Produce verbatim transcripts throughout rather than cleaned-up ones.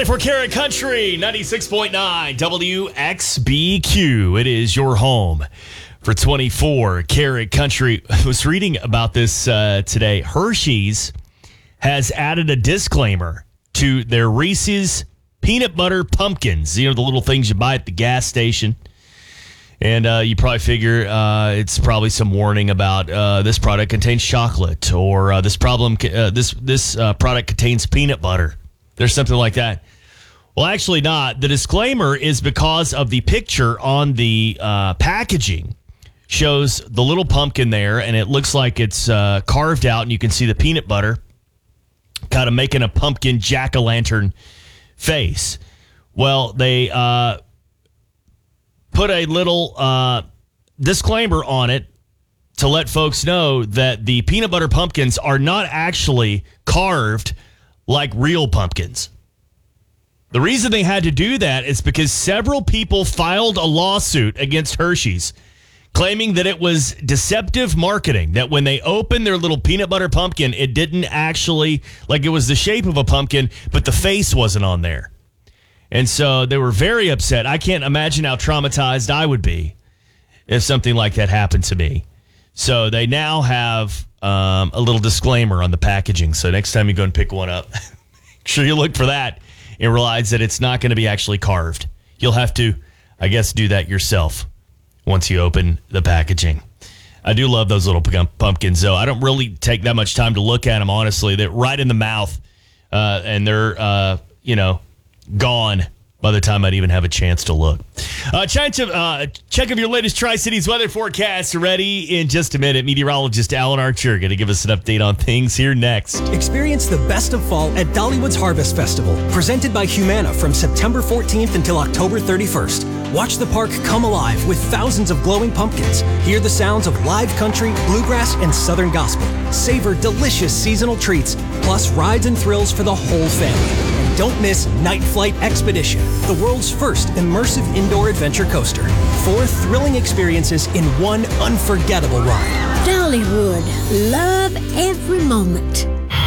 twenty-four Karat Country, ninety-six point nine W X B Q. It is your home for twenty-four Karat Country. I was reading about this uh, today. Hershey's has added a disclaimer to their Reese's peanut butter pumpkins. You know, the little things you buy at the gas station. And uh, you probably figure uh, it's probably some warning about uh, this product contains chocolate, or uh, this problem uh, this this uh, product contains peanut butter. There's something like that. Well, actually not. The disclaimer is because of the picture on the uh, packaging. Shows the little pumpkin there, and it looks like it's uh, carved out, and you can see the peanut butter kind of making a pumpkin jack-o'-lantern face. Well, they uh, put a little uh, disclaimer on it to let folks know that the peanut butter pumpkins are not actually carved like real pumpkins. The reason they had to do that is because several people filed a lawsuit against Hershey's, claiming that it was deceptive marketing, that when they opened their little peanut butter pumpkin, it didn't actually, like it was the shape of a pumpkin, but the face wasn't on there. And so they were very upset. I can't imagine how traumatized I would be if something like that happened to me. So they now have um, a little disclaimer on the packaging. So next time you go and pick one up, make sure you look for that and realize that it's not going to be actually carved. You'll have to, I guess, do that yourself once you open the packaging. I do love those little pumpkins, though. I don't really take that much time to look at them, honestly. They're right in the mouth, uh, and they're, uh, you know, gone by the time I'd even have a chance to look. Uh, check, uh, check of your latest Tri-Cities weather forecast ready in just a minute. Meteorologist Alan Archer going to give us an update on things here next. Experience the best of fall at Dollywood's Harvest Festival, presented by Humana from September fourteenth until October thirty-first. Watch the park come alive with thousands of glowing pumpkins. Hear the sounds of live country, bluegrass, and southern gospel. Savor delicious seasonal treats, plus rides and thrills for the whole family. And don't miss Night Flight Expedition, the world's first immersive indoor adventure coaster. Four thrilling experiences in one unforgettable ride. Dollywood. Love every moment.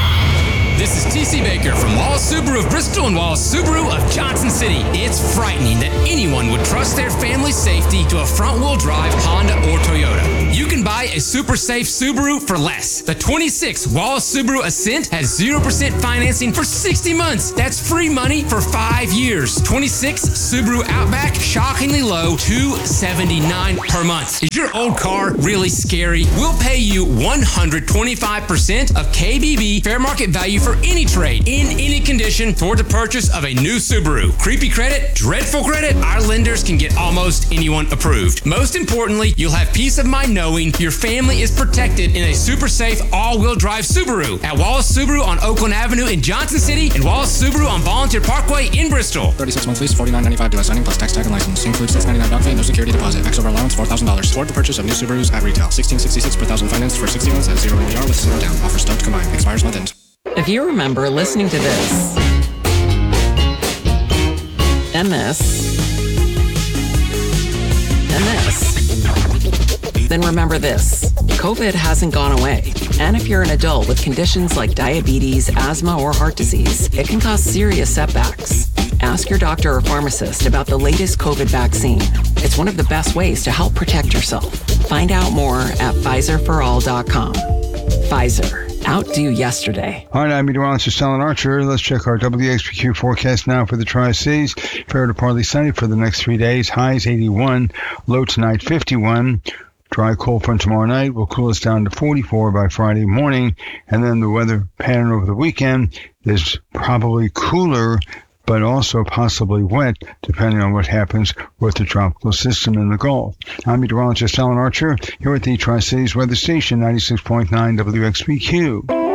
This is T C Baker from Wallace Subaru of Bristol and Wallace Subaru of Johnson City. It's frightening that anyone would trust their family's safety to a front-wheel drive Honda or Toyota. You can buy a super safe Subaru for less. The twenty-six Wallace Subaru Ascent has zero percent financing for sixty months. That's free money for five years. twenty-six Subaru Outback, shockingly low, two hundred seventy-nine dollars per month. Is your old car really scary? We'll pay you one hundred twenty-five percent of K B B fair market value for any trade, in any condition, toward the purchase of a new Subaru. Creepy credit, dreadful credit, our lenders can get almost anyone approved. Most importantly, you'll have peace of mind knowing your family is protected in a super safe all-wheel drive Subaru at Wallace Subaru on Oakland Avenue in Johnson City and Wallace Subaru on Volunteer Parkway in Bristol. thirty-six month lease, forty-nine ninety-five due at signing plus tax, tag, and license. Includes six ninety-nine down fee, no security deposit. Max over allowance four thousand dollars. Toward the purchase of new Subarus at retail. sixteen sixty-six per thousand financed for sixty months at zero A P R with zero down. Offer start to combine. Expires month end. If you remember listening to this, and this, and this, then remember this. COVID hasn't gone away. And if you're an adult with conditions like diabetes, asthma, or heart disease, it can cause serious setbacks. Ask your doctor or pharmacist about the latest COVID vaccine. It's one of the best ways to help protect yourself. Find out more at Pfizer for all dot com. Pfizer. Outdo yesterday. Hi, I'm meteorologist Alan Archer. Let's check our W X B Q forecast now for the Tri-Cities. Fair to partly sunny for the next three days. Highs eighty-one, low tonight fifty-one. Dry cold front tomorrow night will cool us down to forty-four by Friday morning. And then the weather pattern over the weekend is probably cooler, but also possibly wet, depending on what happens with the tropical system in the Gulf. I'm meteorologist Alan Archer, here at the Tri-Cities Weather Station, ninety-six point nine W X B Q.